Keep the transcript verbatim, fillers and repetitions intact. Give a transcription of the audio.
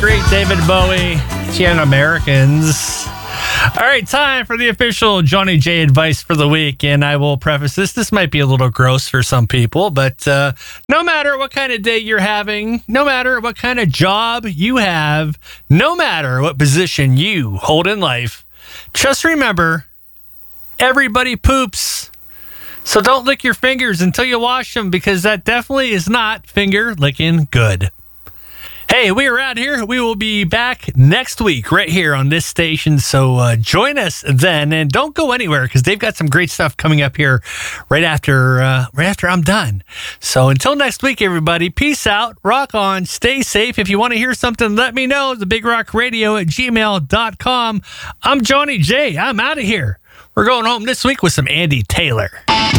great David Bowie, ten Americans. All right, time for the official Johnny J advice for the week. And I will preface this. This might be a little gross for some people, but uh, no matter what kind of day you're having, no matter what kind of job you have, no matter what position you hold in life, just remember, everybody poops. So don't lick your fingers until you wash them, because that definitely is not finger licking good. Hey, we are out here. We will be back next week right here on this station. So uh, join us then, and don't go anywhere, because they've got some great stuff coming up here right after uh, right after I'm done. So until next week, everybody, peace out, rock on, stay safe. If you want to hear something, let me know. The Big Rock Radio at gmail dot com. I'm Johnny J. I'm out of here. We're going home this week with some Andy Taylor.